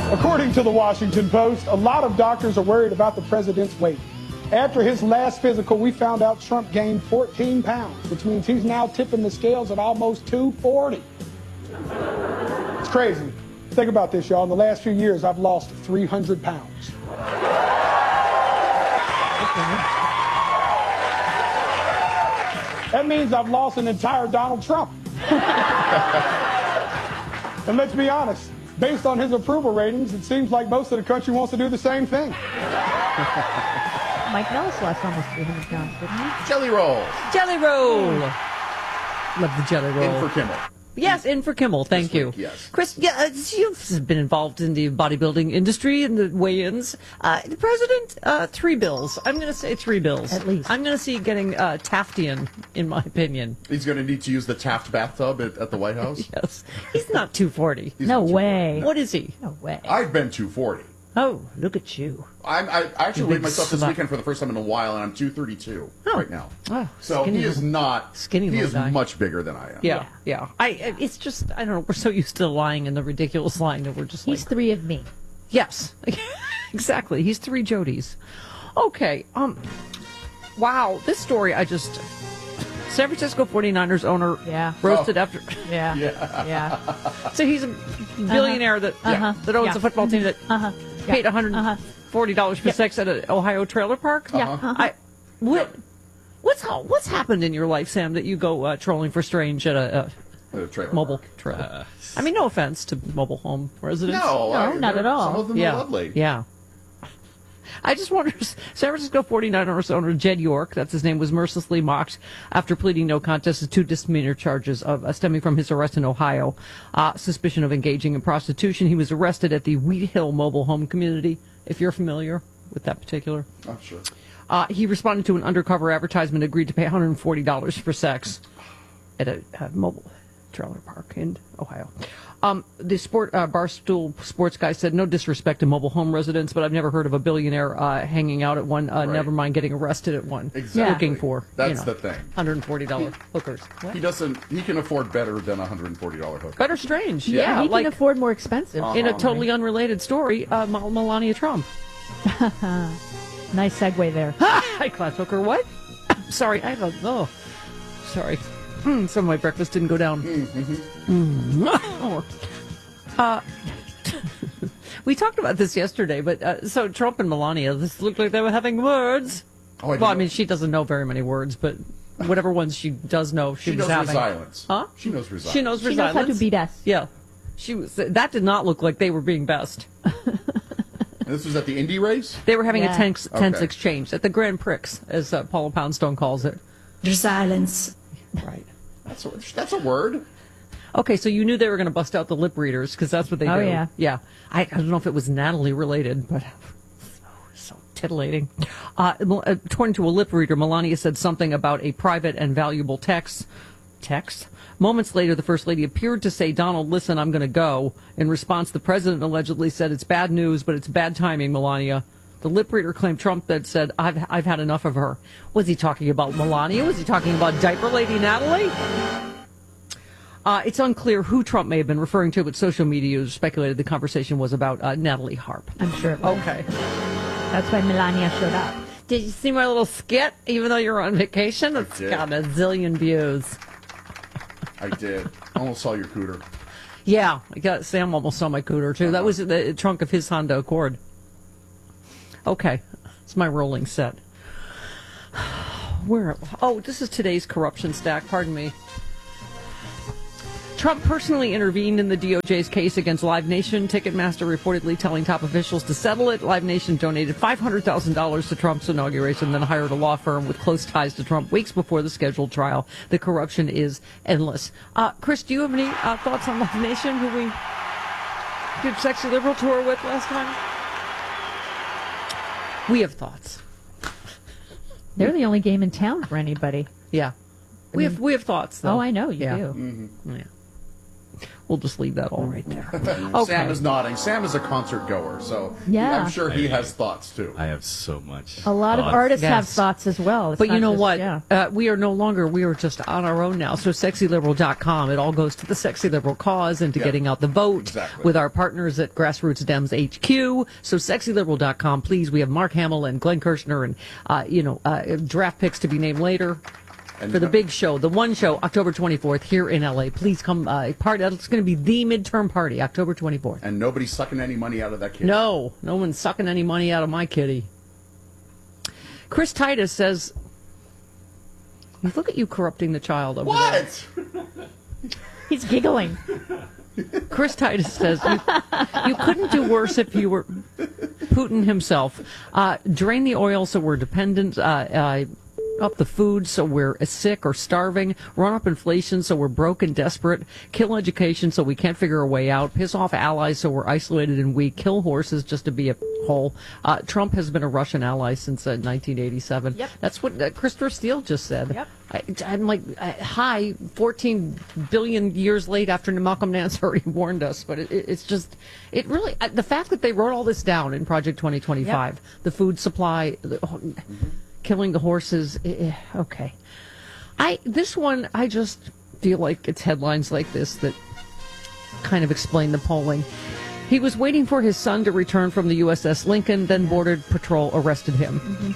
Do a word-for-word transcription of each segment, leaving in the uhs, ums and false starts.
According to the Washington Post, a lot of doctors are worried about the president's weight. After his last physical, we found out Trump gained fourteen pounds, which means he's now tipping the scales at almost two forty. It's crazy. Think about this, y'all. In the last few years, I've lost three hundred pounds. That means I've lost an entire Donald Trump. And let's be honest, based on his approval ratings, it seems like most of the country wants to do the same thing. Mike Nellis lost almost three hundred pounds, didn't he? Jelly roll. Jelly roll. Love the jelly roll. In for Kimmel. Yes, in for Kimmel. Thank This you. week, yes. Chris, yeah, uh, you've been involved in the bodybuilding industry and the weigh-ins. Uh, the president, uh, three bills. I'm going to say three bills. At least. I'm going to see getting uh, Taftian, in my opinion. He's going to need to use the Taft bathtub at, at the White House. Yes. He's not two forty. He's No not too way. far. What is he? No way. I've been two forty. Oh, look at you. I'm, I I actually You weighed big myself this slut. weekend for the first time in a while, and I'm two thirty-two Oh. right now. Oh, so skinny he is little- not skinny He little is guy. much bigger than I am. Yeah, yeah. I. I- It's just, I don't know, we're so used to lying in the ridiculous line that we're just He's like, three of me. yes. Exactly. He's three Jodies. Okay. Um. Wow. This story, I just... San Francisco forty-niners owner Yeah. roasted Oh. after... Yeah. Yeah. Yeah. So he's a billionaire that Uh-huh. that owns Yeah. a football team that Uh-huh. paid Yeah. one hundred forty dollars for Yep. sex at an Ohio trailer park. Yeah. Uh-huh. I what what's how, what's happened in your life, Sam, that you go uh, trolling for strange at a, The trailer a mobile park. trailer? I mean, no offense to mobile home residents. No, No, I- not at all. Some of them Yeah. are lovely. Yeah. I just wonder, San Francisco forty-niners owner Jed York, that's his name, was mercilessly mocked after pleading no contest to two misdemeanor charges of uh, stemming from his arrest in Ohio. Uh, suspicion of engaging in prostitution. He was arrested at the Wheat Hill mobile home community, if you're familiar with that particular. Oh, sure. Uh, he responded to an undercover advertisement, agreed to pay one hundred forty dollars for sex at a, a mobile trailer park in Ohio. Um, the sport uh, Barstool Sports guy said, no disrespect to mobile home residents, but I've never heard of a billionaire uh, hanging out at one, uh, Right. never mind getting arrested at one. Exactly. Looking for, That's you know, the thing. one hundred forty dollars hookers. What? He doesn't. He can afford better than a hundred and forty dollar hook. Better strange. Yeah, Yeah, he like can afford more expensive. in a totally unrelated story, uh, Mel- Melania Trump. Nice segue there. Hi, class hooker. What? Sorry, I have a, oh, sorry. Mm, some of my breakfast didn't go down. Mm. Oh. Uh, we talked about this yesterday, but uh, so Trump and Melania, this looked like they were having words. Oh, I Well, I didn't mean, know. she doesn't know very many words, but whatever ones she does know, she, She was knows having. resilience. Huh? She knows resilience. She knows She resilience. knows how to beat us. Yeah, she was. That did not look like they were being best. And this was at the Indy race. They were having Yeah. a tense, tense Okay. exchange at the Grand Prix, as uh, Paula Poundstone calls it. Resilience. Right. That's a, that's a word. Okay, so you knew they were going to bust out the lip readers because that's what they Oh, do. yeah. Yeah. I, I don't know if it was Natalie related, but so, so titillating. Uh, Mel- according to a lip reader, Melania said something about a private and valuable text. Text? Moments later, the First Lady appeared to say, Donald, listen, I'm going to go. In response, the president allegedly said, it's bad news, but it's bad timing, Melania. The lip reader claimed Trump had said, I've, I've had enough of her. Was he talking about Melania? Was he talking about diaper lady Natalie? Uh, it's unclear who Trump may have been referring to, but social media speculated the conversation was about uh, Natalie Harp. I'm sure it was. Okay. That's why Melania showed up. Did you see my little skit, even though you were on vacation? It's did. got a zillion views. I did. Almost saw your cooter. Yeah, I got, Sam almost saw my cooter, too. That was the trunk of his Honda Accord. Okay, it's my rolling set. Where? Oh, this is today's corruption stack. Pardon me. Trump personally intervened in the D O J's case against Live Nation. Ticketmaster reportedly telling top officials to settle it. Live Nation donated five hundred thousand dollars to Trump's inauguration, then hired a law firm with close ties to Trump weeks before the scheduled trial. The corruption is endless. Uh, Chris, do you have any uh, thoughts on Live Nation, who we did Sexy Liberal tour with last time? We have thoughts. They're the only game in town for anybody. Yeah. We have we have thoughts, though. Oh, I know you Yeah. do. Mm-hmm. Yeah. We'll just leave that all right there. Okay. Sam is nodding. Sam is a concert goer, so Yeah. I'm sure he has thoughts too. I have so much. A lot of thoughts. artists have Yes. thoughts as well. It's But not you know just- what? Yeah. Uh, we are no longer, we are just on our own now. So sexy liberal dot com, it all goes to the Sexy Liberal cause and to Yeah, getting out the vote exactly. with our partners at Grassroots Dems H Q. So sexy liberal dot com, please. We have Mark Hamill and Glenn Kirshner and, uh, you know, uh, draft picks to be named later. And For the big show, the one show, October twenty-fourth, here in L A. Please come uh, party. It's going to be the midterm party, October twenty-fourth. And nobody's sucking any money out of that kid. No, no one's sucking any money out of my kitty. Chris Titus says, look at you corrupting the child over there. What? He's giggling. Chris Titus says, you, you couldn't do worse if you were Putin himself. Uh, drain the oil so we're dependent. Uh, uh, up the food so we're sick or starving, run up inflation so we're broke and desperate, kill education so we can't figure a way out, piss off allies so we're isolated and weak, kill horses just to be a hole. Uh, Trump has been a Russian ally since uh, nineteen eighty-seven. Yep. That's what uh, Christopher Steele just said. Yep. I, I'm like, uh, hi, fourteen billion years late after Malcolm Nance already warned us, but it, it, it's just, it really, uh, the fact that they wrote all this down in Project twenty twenty-five, Yep. the food supply, the, Mm-hmm. killing the horses. eh, Okay. I this one, I just feel like it's headlines like this that kind of explain the polling. He was waiting for his son to return from the U S S Lincoln, then Border Patrol arrested him. Mm-hmm.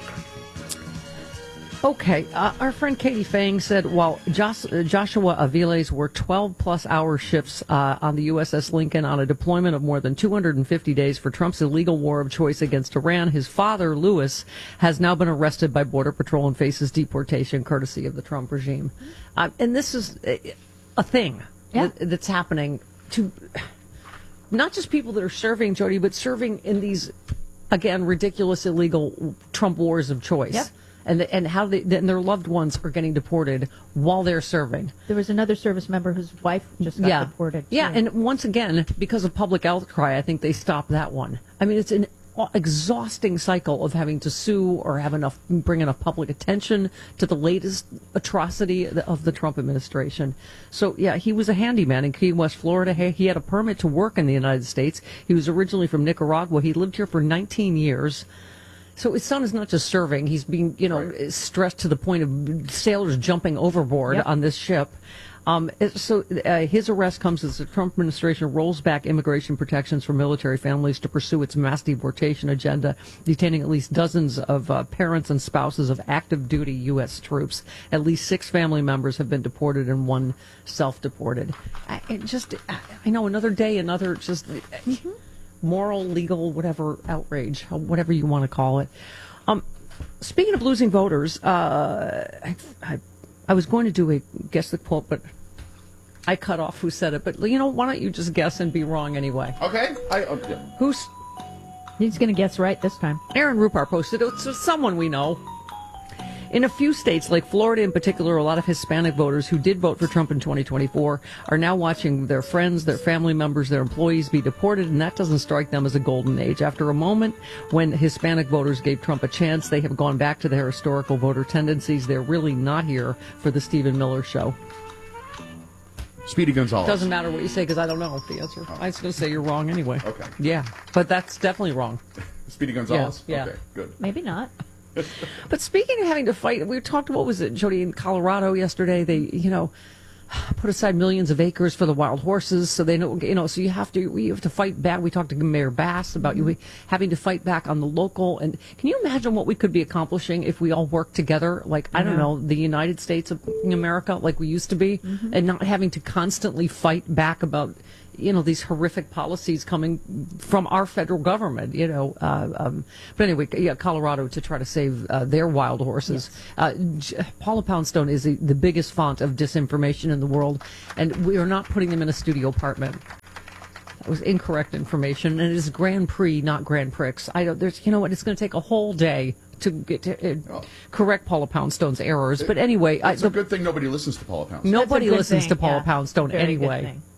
Okay, uh, our friend Katie Fang said while Jos- uh, Joshua Aviles were twelve plus hour shifts uh, on the U S S Lincoln on a deployment of more than two hundred fifty days for Trump's illegal war of choice against Iran, his father, Louis, has now been arrested by Border Patrol and faces deportation courtesy of the Trump regime. Uh, and this is a, a thing Yeah. that, that's happening to not just people that are serving, Jody, but serving in these, again, ridiculous, illegal Trump wars of choice. Yep. And, the, and how they, and their loved ones are getting deported while they're serving. There was another service member whose wife just got yeah. deported. Yeah, too. and once again, because of public outcry, I think they stopped that one. I mean, it's an exhausting cycle of having to sue or have enough, bring enough public attention to the latest atrocity of the Trump administration. So, yeah, he was a handyman in Key West, Florida. He he had a permit to work in the United States. He was originally from Nicaragua. He lived here for nineteen years. So his son is not just serving; he's being, you know, Right. stressed to the point of sailors jumping overboard Yep. on this ship. Um, it- so uh, his arrest comes as the Trump administration rolls back immigration protections for military families to pursue its mass deportation agenda, detaining at least dozens of uh, parents and spouses of active duty U S troops. At least six family members have been deported and one self-deported. I, it just, I know, another day, another just. Moral, legal, whatever outrage, whatever you want to call it. Um, speaking of losing voters, uh, I, I, I was going to do a guess the quote, but I cut off who said it. But you know, why don't you just guess and be wrong anyway? Okay. I, uh, yeah. Who's He's going to guess right this time. Aaron Rupar posted it? It's someone we know. In a few states, like Florida in particular, a lot of Hispanic voters who did vote for Trump in twenty twenty-four are now watching their friends, their family members, their employees be deported, and that doesn't strike them as a golden age. After a moment when Hispanic voters gave Trump a chance, they have gone back to their historical voter tendencies. They're really not here for the Stephen Miller show. Speedy Gonzalez. Doesn't matter what you say because I don't know the answer. I was going to say you're wrong anyway. Okay. Yeah, but that's definitely wrong. Speedy Gonzalez? Yeah, yeah. Okay, good. Maybe not. But speaking of having to fight, we talked, what was it, Jody, in Colorado yesterday, they, you know, put aside millions of acres for the wild horses, so they know, you know, so you have to, we have to fight back. We talked to Mayor Bass about you having to fight back on the local, and can you imagine what we could be accomplishing if we all worked together, like, I don't Yeah. know, the United States of America, like we used to be, and not having to constantly fight back about, you know, these horrific policies coming from our federal government, you know. Uh, um, but anyway, yeah, Colorado to try to save uh, their wild horses. Uh, J- Paula Poundstone is the, the biggest font of disinformation in the world, and we are not putting them in a studio apartment. That was incorrect information, and it is Grand Prix, not Grand Prix. I don't. There's, you know what? It's going to take a whole day to get to uh, Oh. correct Paula Poundstone's errors. But anyway, I, It's the, a good thing nobody listens to Paula Poundstone. nobody That's a good listens thing, to Paula yeah. Poundstone Very good anyway. thing.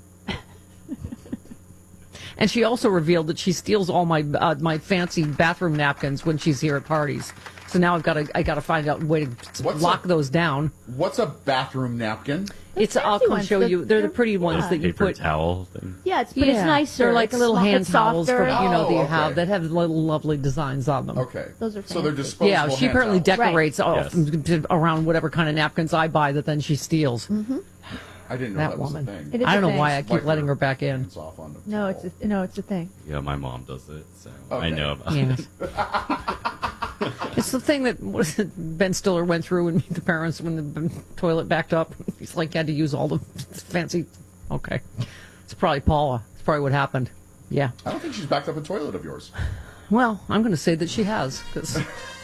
And she also revealed that she steals all my uh, my fancy bathroom napkins when she's here at parties. So now I've got to I got to find out a way to What's lock a- those down. What's a bathroom napkin? It's I'll fancy come ones, show the- you. They're the they're- pretty ones yeah. that you Paper put. towel thing. Yeah, it's, but it's nicer. They're like It's little so- hand it's towels for softer. you know that you Oh, have okay. that have little lovely designs on them. Okay. Those are So they're fancy. disposable Yeah, she hand apparently towels. decorates all, Yes. around whatever kind of napkins I buy that then she steals. I didn't know That that, was woman. a thing. It is I don't a know thing. why I keep Wipe letting your her back in. hands off on the No, it's towel. a, no, it's a thing. Yeah, my mom does it, so I Okay. know about Yeah. it. It's the thing that what is it, Ben Stiller went through and Meet the Parents when the toilet backed up. He's like had to use all the fancy. Okay, it's probably Paula. It's probably what happened. Yeah. I don't think she's backed up a toilet of yours. Well, I'm going to say that she has because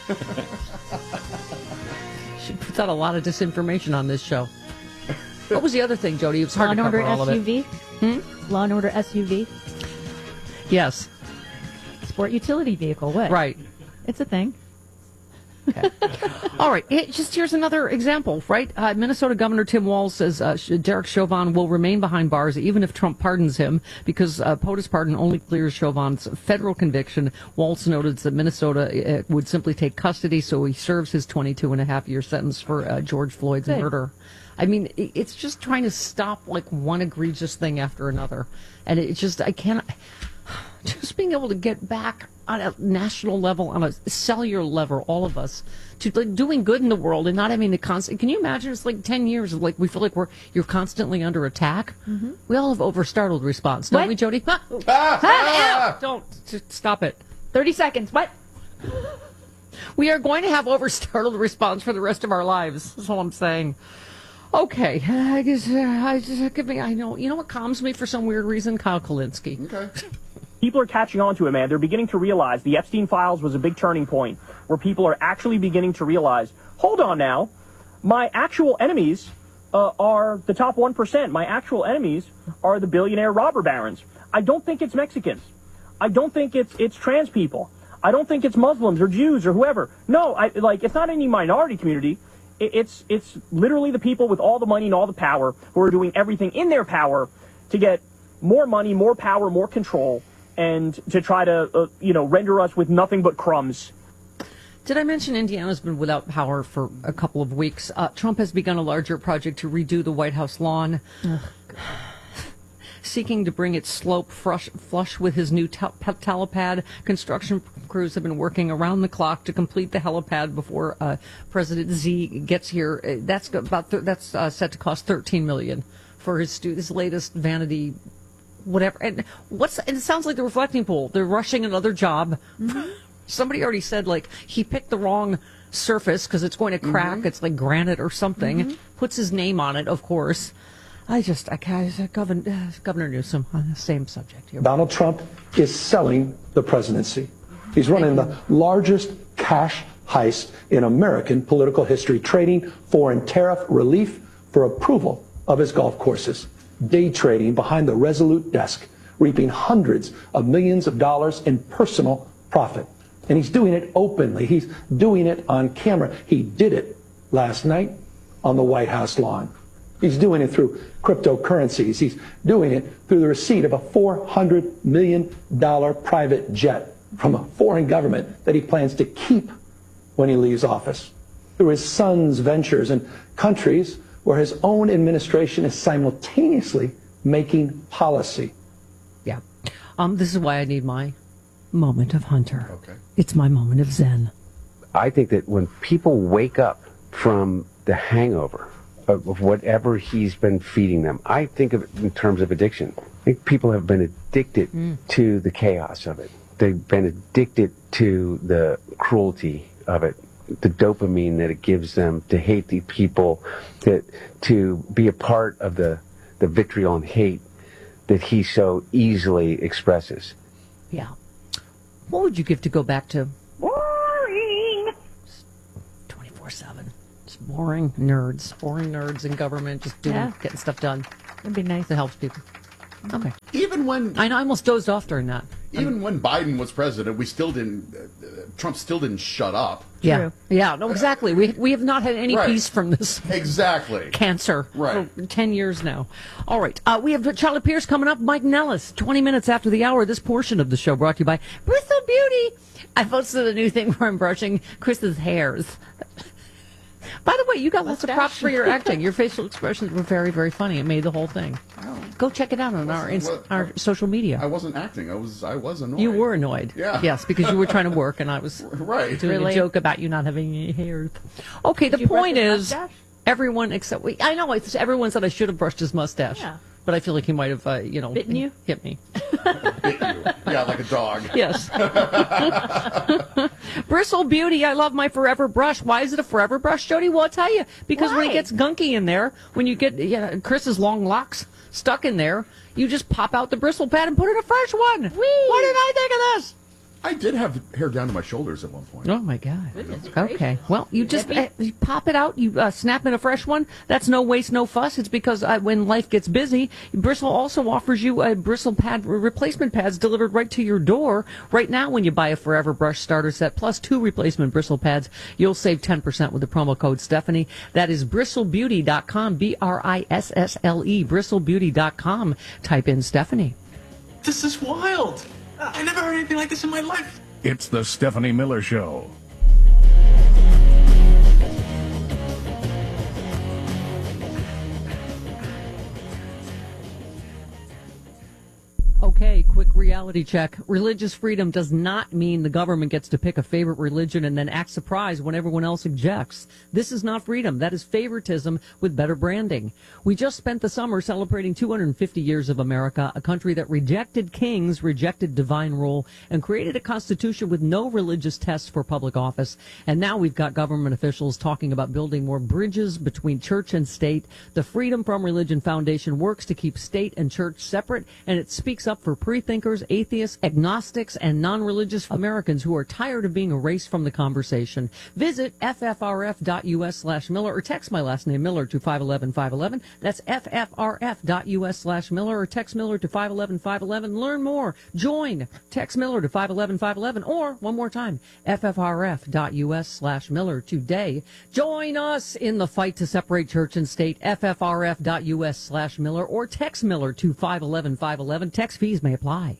she puts out a lot of disinformation on this show. What was the other thing, Jody? It was Law hard and to Order cover all of S U it. V. Hmm? Law and Order S U V. Yes, Sport utility vehicle. What? right. It's a thing. Okay. All right. It, just here's another example, right? Uh, Minnesota Governor Tim Walz says uh, Derek Chauvin will remain behind bars even if Trump pardons him because uh, POTUS pardon only clears Chauvin's federal conviction. Walz noted that Minnesota uh, would simply take custody, so he serves his twenty-two and a half year sentence for uh, George Floyd's Good. murder. I mean, it, it's just trying to stop like one egregious thing after another, and it's just I can't. Just being able to get back on a national level, on a cellular level, all of us, to like doing good in the world and not having the constant. Can you imagine? It's like ten years of like we feel like we're you're constantly under attack. Mm-hmm. We all have over startled response, don't What? we, Jody? Ah, Ah, ah, ow! Don't just stop it. Thirty seconds. What? We are going to have over startled response for the rest of our lives. That's all I'm saying. Okay, I guess uh, I just give me. I know you know what calms me for some weird reason. Kyle Kalinske. Okay. People are catching on to it, man. They're beginning to realize the Epstein files was a big turning point where people are actually beginning to realize, hold on now, my actual enemies uh, are the top one percent. My actual enemies are the billionaire robber barons. I don't think it's Mexicans. I don't think it's it's trans people. I don't think it's Muslims or Jews or whoever. No, I like it's not any minority community. It, it's it's literally the people with all the money and all the power who are doing everything in their power to get more money, more power, more control, and to try to, uh, you know, render us with nothing but crumbs. Did I mention Indiana's been without power for a couple of weeks? Uh, Trump has begun a larger project to redo the White House lawn, seeking to bring its slope flush, flush with his new tel- pe- helipad. Construction crews have been working around the clock to complete the helipad before uh, President Z gets here. Uh, That's about th- that's uh, set to cost thirteen million dollars for his stu- his latest vanity. Whatever. And what's and it sounds like the reflecting pool. They're rushing another job. Mm-hmm. Somebody already said like he picked the wrong surface because it's going to crack. Mm-hmm. It's like granite or something. Mm-hmm. Puts his name on it, of course. I just I can't. Uh, Governor, uh, Governor Newsom on the same subject here. Donald Trump is selling the presidency. He's running the largest cash heist in American political history, trading foreign tariff relief for approval of his golf courses. Day trading behind the Resolute desk, reaping hundreds of millions of dollars in personal profit. And he's doing it openly. He's doing it on camera. He did it last night on the White House lawn. He's doing it through cryptocurrencies. He's doing it through the receipt of a four hundred million dollars private jet from a foreign government that he plans to keep when he leaves office. Through his son's ventures in countries where his own administration is simultaneously making policy. Yeah. Um. This is why I need my moment of Hunter. Okay. It's my moment of Zen. I think that when people wake up from the hangover of, of whatever he's been feeding them, I think of it in terms of addiction. I think people have been addicted mm. to the chaos of it. They've been addicted to the cruelty of it, the dopamine that it gives them to hate the people, that to be a part of the, the vitriol and hate that he so easily expresses. Yeah. What would you give to go back to? Boring. twenty-four seven. Just boring nerds. Boring nerds in government, just doing, Yeah. getting stuff done. It'd be nice. That helps people. Okay. Even when I know I almost dozed off during that. even when Biden was president, we still didn't. Uh, Trump still didn't shut up. Yeah. True. Yeah, no, exactly. We we have not had any Right. peace from this Exactly. cancer Right. for ten years now. All right. Uh, we have Charlotte Pierce coming up, Mike Nellis, twenty minutes after the hour. This portion of the show brought to you by Bertha Beauty. I posted a new thing where I'm brushing Chris's hairs. By the way, you got lots of props for your acting. Your facial expressions were very, very funny. It made the whole thing. Go check it out on our inst- What- our social media. I wasn't acting. I was I was annoyed. You were annoyed. Yeah. Yes, because you were trying to work, and I was Right. doing Really? a joke about you not having any hair. Okay, the you brush point his is, mustache? everyone except we. I know it's, everyone said I should have brushed his mustache. Yeah. But I feel like he might have, uh, you know, Bitten you? hit me. Bit you. Yeah, like a dog. Yes. Bristle Beauty, I love my forever brush. Why is it a forever brush, Jody? Well, I'll tell you. Because when it Why? gets gunky in there, when you get you know, Chris's long locks stuck in there, you just pop out the bristle pad and put in a fresh one. Why didn't I think of this? I did have hair down to my shoulders at one point. Oh, my God. Goodness Okay. gracious. Well, you just Hippie. uh, you pop it out, you uh, snap in a fresh one. That's no waste, no fuss. It's because uh, when life gets busy, Bristle also offers you uh, bristle pad replacement pads delivered right to your door. Right now, when you buy a Forever Brush starter set plus two replacement bristle pads, you'll save ten percent with the promo code Stephanie. That is bristle beauty dot com, B R I S S L E, bristle beauty dot com. Type in Stephanie. This is wild. I never heard anything like this in my life. It's the Stephanie Miller Show. Okay, quick reality check. Religious freedom does not mean the government gets to pick a favorite religion and then act surprised when everyone else objects. This is not freedom. That is favoritism with better branding. We just spent the summer celebrating two hundred fifty years of America, a country that rejected kings, rejected divine rule, and created a constitution with no religious tests for public office. And now we've got government officials talking about building more bridges between church and state. The Freedom from Religion Foundation works to keep state and church separate, and it speaks up for pre-thinkers, atheists, agnostics, and non-religious Americans who are tired of being erased from the conversation. Visit F F R F dot U S slash Miller or text my last name Miller to five one one five one one. That's F F R F dot U S slash Miller or text Miller to five one one five one one. Learn more. Join. Text Miller to five one one five one one or one more time, F F R F dot U S slash Miller today. Join us in the fight to separate church and state. F F R F dot U S slash Miller or text Miller to five one one five one one. Text fees may apply.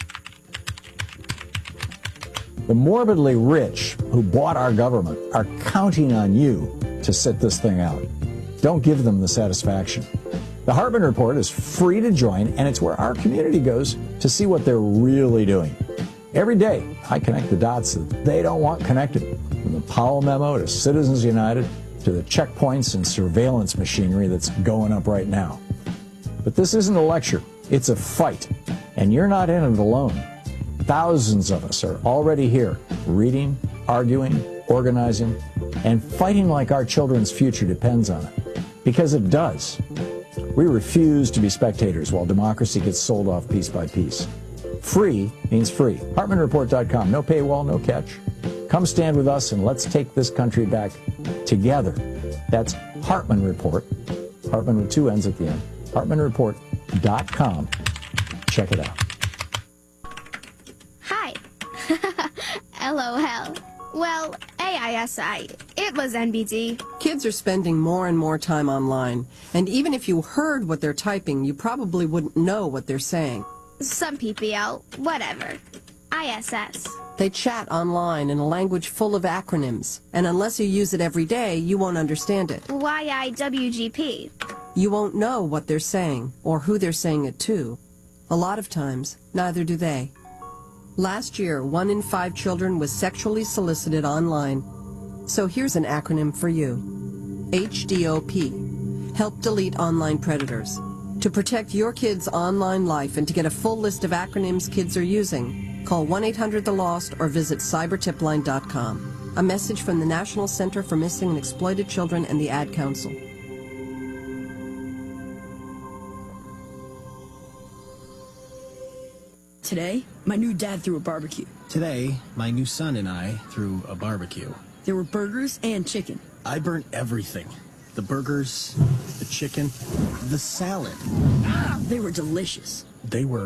The morbidly rich who bought our government are counting on you to sit this thing out. Don't give them the satisfaction. The Hartman Report is free to join, and it's where our community goes to see what they're really doing. Every day, I connect the dots that they don't want connected, from the Powell memo to Citizens United to the checkpoints and surveillance machinery that's going up right now. But this isn't a lecture. It's a fight, and you're not in it alone. Thousands of us are already here, reading, arguing, organizing, and fighting like our children's future depends on it. Because it does. We refuse to be spectators while democracy gets sold off piece by piece. Free means free. Hartman Report dot com. No paywall, no catch. Come stand with us and let's take this country back together. That's Hartman Report. Hartman with two N's at the end. Hartman Report dot com. Check it out. Hi. LOL. Well, A I S I. It was N B D. Kids are spending more and more time online, and even if you heard what they're typing, you probably wouldn't know what they're saying. Some P P L. Whatever. I S S. They chat online in a language full of acronyms, and unless you use it every day, you won't understand it. Y I W G P. You won't know what they're saying, or who they're saying it to. A lot of times, neither do they. Last year, one in five children was sexually solicited online. So here's an acronym for you. H D O P. Help delete online predators. To protect your kids' online life and to get a full list of acronyms kids are using, call one eight hundred the lost or visit cyber tip line dot com. A message from the National Center for Missing and Exploited Children and the Ad Council. Today, my new dad threw a barbecue. Today, my new son and I threw a barbecue. There were burgers and chicken. I burnt everything. The burgers, the chicken, the salad. They were delicious. They were